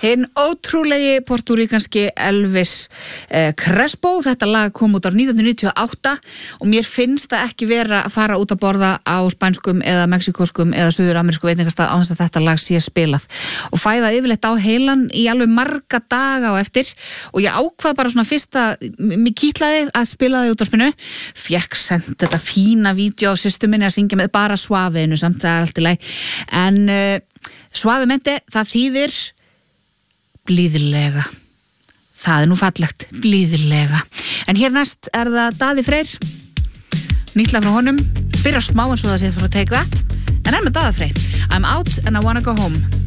Hinn ótrúlegi portúríkanski Elvis Crespo, þetta lag kom út árið 1998 og mér finnst það ekki vera að fara út að borða á spænskum eða mexikóskum eða suður-amerísku veitingastað án þess að þetta lag sé spilað og fæða yfirleitt á heilan í alveg marga daga á eftir og ég ákvað bara svona fyrst að mig kýtlaði að spila það í útvarpinu, fékk sent þetta fína vídeo á systur minni að syngja með bara Suaveinu samt, það er allt í lagi en Suavemente, það þýðir blíðlega. Það nú fallegt, blíðlega. En hér næst það Daði Freyr, nýtla frá honum, byrjar smá eins og það sé frá Take That, en með Daði Freyr. I'm out and I wanna go home.